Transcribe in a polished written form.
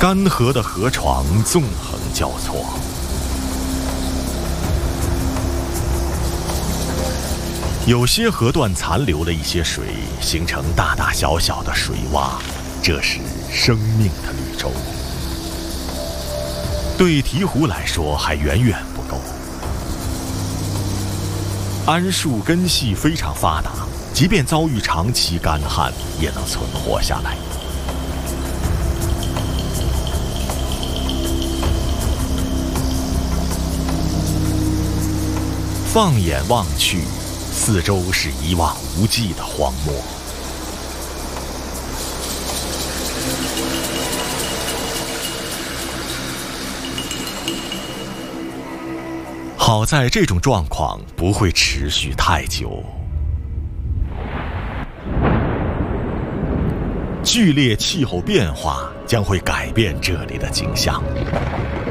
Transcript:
干涸的河床纵横交错，有些河段残留了一些水，形成大大小小的水洼，这是生命的绿洲。对鹈鹕来说还远远不够。桉树根系非常发达，即便遭遇长期干旱，也能存活下来。放眼望去，四周是一望无际的荒漠。好在这种状况不会持续太久。剧烈气候变化将会改变这里的景象。